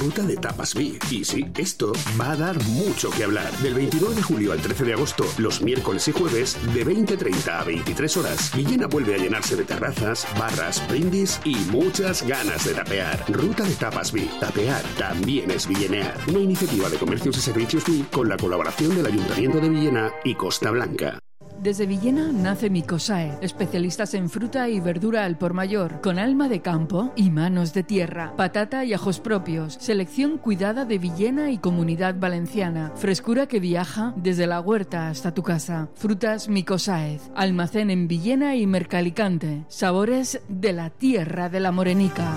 Ruta de Tapas Vi. Y sí, esto va a dar mucho que hablar. Del 29 de julio al 13 de agosto, los miércoles y jueves, de 20:30 a 23 horas, Villena vuelve a llenarse de terrazas, barras, brindis y muchas ganas de tapear. Ruta de Tapas Vi. Tapear también es villenear. Una iniciativa de Comercios y Servicios Vi con la colaboración del Ayuntamiento de Villena y Costa Blanca. Desde Villena nace Micosae, especialistas en fruta y verdura al por mayor, con alma de campo y manos de tierra, patata y ajos propios, selección cuidada de Villena y Comunidad Valenciana, frescura que viaja desde la huerta hasta tu casa. Frutas Micosae, almacén en Villena y Mercalicante, sabores de la tierra de la Morenica.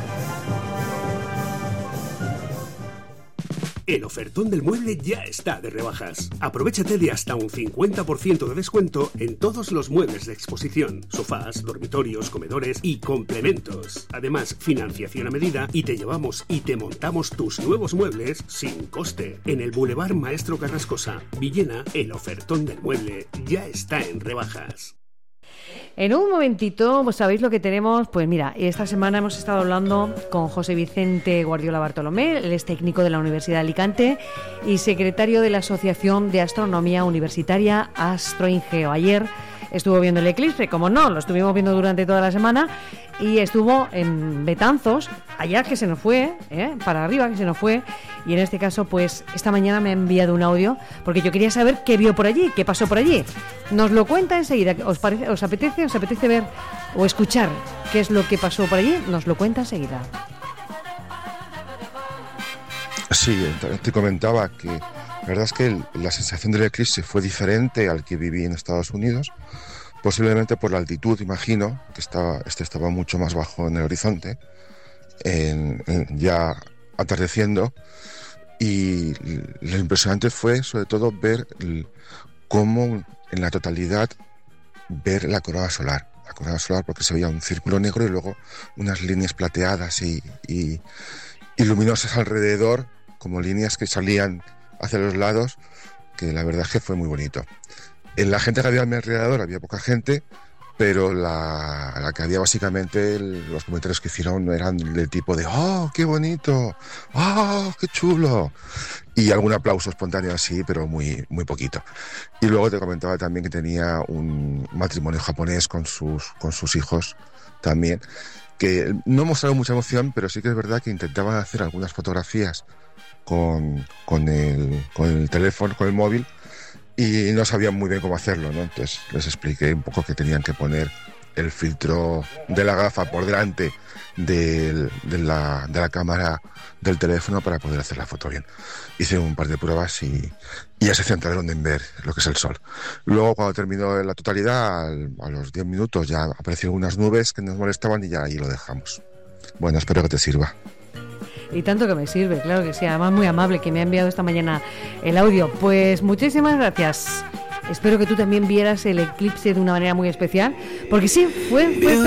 El ofertón del mueble ya está de rebajas. Aprovechate de hasta un 50% de descuento en todos los muebles de exposición, sofás, dormitorios, comedores y complementos. Además, financiación a medida y te llevamos y te montamos tus nuevos muebles sin coste. En el Boulevard Maestro Carrascosa, Villena, el ofertón del mueble ya está en rebajas. En un momentito, pues sabéis lo que tenemos. Pues mira, esta semana hemos estado hablando con José Vicente Guardiola Bartolomé. Él es técnico de la Universidad de Alicante y secretario de la Asociación de Astronomía Universitaria Astroingeo. Ayer estuvo viendo el eclipse, como no, lo estuvimos viendo durante toda la semana, y estuvo en Betanzos, allá que se nos fue, para arriba que se nos fue, y en este caso, pues esta mañana me ha enviado un audio, porque yo quería saber qué vio por allí, qué pasó por allí. Nos lo cuenta enseguida. ¿Os apetece ver o escuchar qué es lo que pasó por allí? Nos lo cuenta enseguida. Sí, te comentaba que la verdad es que la sensación del eclipse fue diferente al que viví en Estados Unidos, posiblemente por la altitud, imagino, que estaba mucho más bajo en el horizonte, ya atardeciendo, y lo impresionante fue sobre todo ver cómo en la totalidad ver la corona solar, porque se veía un círculo negro y luego unas líneas plateadas y luminosas alrededor, como líneas que salían hacia los lados, que la verdad es que fue muy bonito. En la gente que había a mi alrededor había poca gente, pero la que había básicamente, los comentarios que hicieron eran del tipo de ¡oh, qué bonito! ¡Oh, qué chulo! Y algún aplauso espontáneo así, pero muy, muy poquito. Y luego te comentaba también que tenía un matrimonio japonés con sus hijos también, que no mostraron mucha emoción, pero sí que es verdad que intentaban hacer algunas fotografías con el teléfono, con el móvil, y no sabían muy bien cómo hacerlo, ¿no? Entonces les expliqué un poco que tenían que poner el filtro de la gafa por delante de la cámara del teléfono para poder hacer la foto bien. Hice un par de pruebas y ya se centraron en ver lo que es el sol. Luego, cuando terminó la totalidad, a los 10 minutos ya aparecieron unas nubes que nos molestaban y ya ahí lo dejamos. Bueno, espero que te sirva. Y tanto que me sirve, claro que sí. Además, muy amable que me ha enviado esta mañana el audio. Pues muchísimas gracias. Espero que tú también vieras el eclipse de una manera muy especial, porque sí, fue